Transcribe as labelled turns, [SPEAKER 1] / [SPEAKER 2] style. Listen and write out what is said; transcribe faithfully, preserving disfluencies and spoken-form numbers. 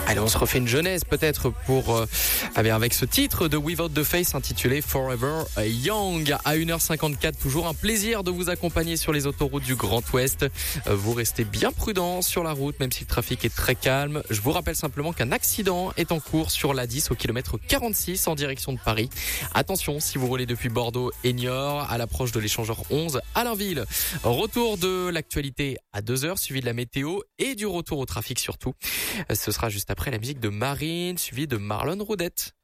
[SPEAKER 1] Allez, on se refait une jeunesse peut-être pour euh, ah bien, avec ce titre de Without the Face intitulé Forever Young. À une heure cinquante-quatre, toujours un plaisir de vous accompagner sur les autoroutes du Grand Ouest. Euh, vous restez bien prudents sur la route, même si le trafic est très calme. Je vous rappelle simplement qu'un accident est en cours sur l'A dix au kilomètre quarante-six en direction de Paris. Attention si vous roulez depuis Bordeaux et Niort à l'approche de l'échangeur onze à Blainville. Retour de l'actualité à deux heures, suivi de la météo et du retour au trafic surtout. Ce sera juste après la musique de Marine, suivie de Marlon Roudette.